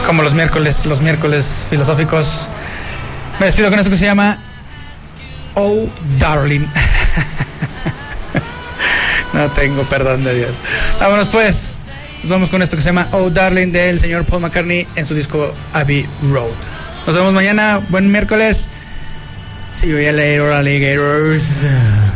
Como los miércoles filosóficos. Me despido con esto que se llama Oh Darling. No tengo perdón de Dios. Vámonos pues. Nos vamos con esto que se llama Oh Darling del señor Paul McCartney en su disco Abbey Road. Nos vemos mañana. Buen miércoles. See you later, alligators.